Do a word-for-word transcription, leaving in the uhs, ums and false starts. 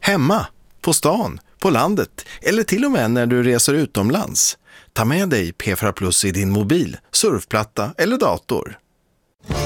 Hemma, på stan, på landet eller till och med när du reser utomlands. Ta med dig P fyra Plus i din mobil, surfplatta eller dator.